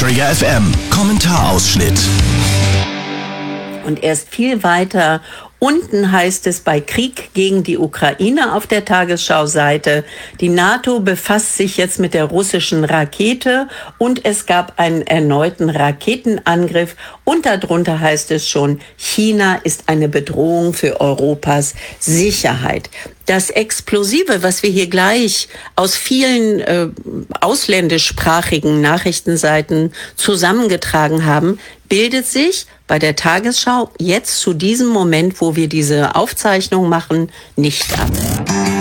Trigger FM Kommentarausschnitt. Und erst viel weiter unten heißt es bei Krieg gegen die Ukraine auf der Tagesschau-Seite, die NATO befasst sich jetzt mit der russischen Rakete und es gab einen erneuten Raketenangriff. Und darunter heißt es schon, China ist eine Bedrohung für Europas Sicherheit. Das Explosive, was wir hier gleich aus vielen ausländischsprachigen Nachrichtenseiten zusammengetragen haben, bildet sich bei der Tagesschau jetzt zu diesem Moment, wo wir diese Aufzeichnung machen, nicht ab.